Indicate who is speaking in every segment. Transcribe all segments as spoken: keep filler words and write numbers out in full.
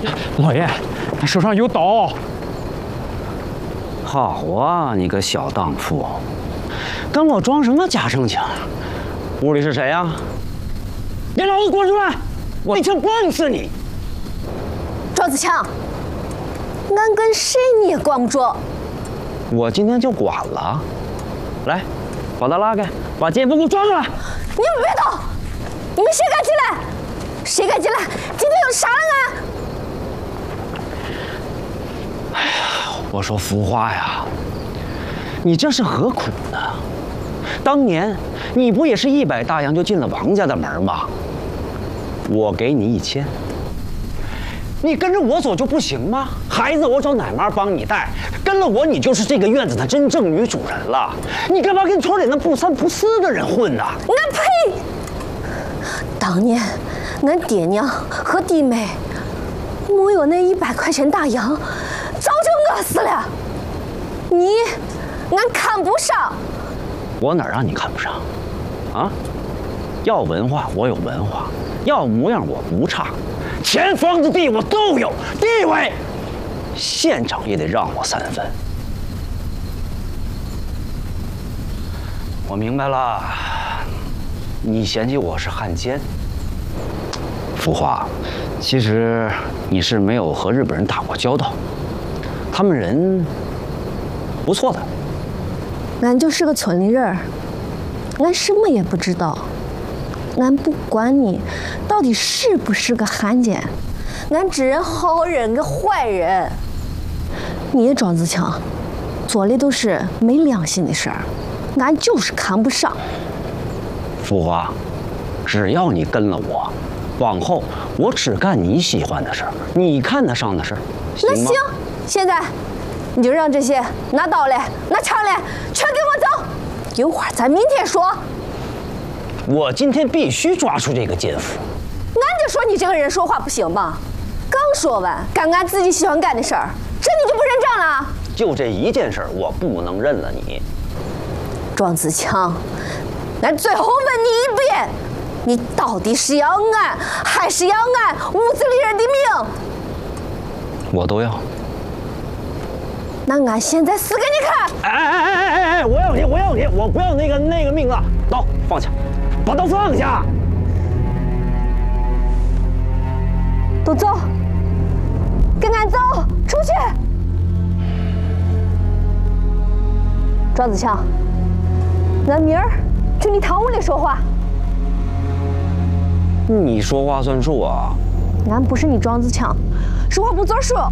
Speaker 1: 老爷，他手上有刀。
Speaker 2: 好啊，你个小荡妇，跟我装什么假正经？屋里是谁呀？你老子滚出来！我一枪崩死你！
Speaker 3: 庄子强，俺跟谁你也管不着。
Speaker 2: 我今天就管了。来，把他拉开，把奸夫给我抓出来！
Speaker 3: 你们别动！你们谁敢进来？谁敢进来？今天就杀了俺！
Speaker 2: 哎呀，我说浮花呀，你这是何苦呢？当年你不也是一百大洋就进了王家的门吗？我给你一千，你跟着我走就不行吗？孩子我找奶妈帮你带，跟了我你就是这个院子的真正女主人了。你干嘛跟村里那不三不四的人混呢？
Speaker 3: 俺呸！当年俺爹娘和弟妹没有那一百块钱大洋，早就饿死了。你，俺看不上。
Speaker 2: 我哪让你看不上？啊？要文化我有文化，要模样我不差，钱房子地我都有，地位县长也得让我三分。我明白了，你嫌弃我是汉奸。浮华，其实你是没有和日本人打过交道，他们人不错的。
Speaker 3: 俺就是个村里人，俺什么也不知道。俺不管你到底是不是个汉奸，俺只认好人跟坏人。你庄子强做的都是没良心的事儿，俺就是看不上。
Speaker 2: 浮华，只要你跟了我，往后我只干你喜欢的事儿，你看得上的事儿，
Speaker 3: 那行，现在你就让这些拿刀来、拿枪来全给我走，一会儿咱明天说。
Speaker 2: 我今天必须抓住这个奸夫。
Speaker 3: 俺就说你这个人说话不行吧？刚说完干俺自己喜欢干的事儿，这你就不认账了？
Speaker 2: 就这一件事儿，我不能认了你。
Speaker 3: 庄子强，俺最后问你一遍，你到底是要俺，还是要俺屋子里人的命？
Speaker 2: 我都要。
Speaker 3: 那俺现在死给你看！
Speaker 2: 哎哎哎哎哎哎！我要你，我要你，我不要那个那个命了！刀放下，把刀放下！
Speaker 3: 都走，跟俺走，出去！庄子强，俺明儿去你堂屋里说话。
Speaker 2: 你说话算数啊！
Speaker 3: 俺不是你庄子强，说话不作数。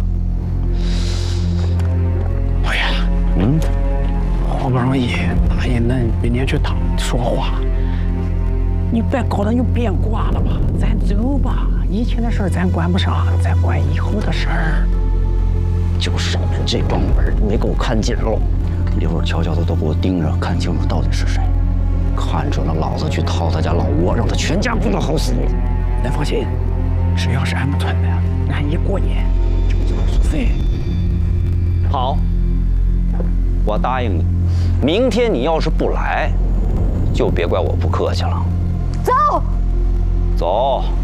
Speaker 1: 老爷，
Speaker 2: 嗯，
Speaker 1: 好不容易答应恁明天去堂说话，你别搞得又变卦了吧？咱走吧，以前的事儿咱管不上，咱管以后的事儿。
Speaker 2: 就是你们这帮人没给我看紧喽！一会儿悄悄的都给我盯着，看清楚到底是谁。看准了，老子去掏他家老窝，让他全家不得好死。
Speaker 1: 恁放心，只要是俺们村的，俺一过年就交书费。
Speaker 2: 好，我答应你，明天你要是不来，就别怪我不客气了。
Speaker 3: 走，
Speaker 2: 走。